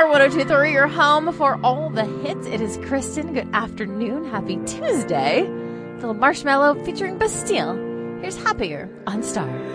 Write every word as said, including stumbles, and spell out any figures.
Star one oh two point three, your home for all the hits. It is Kristen. Good afternoon. Happy Tuesday. Little Marshmallow featuring Bastille. Here's Happier on Star.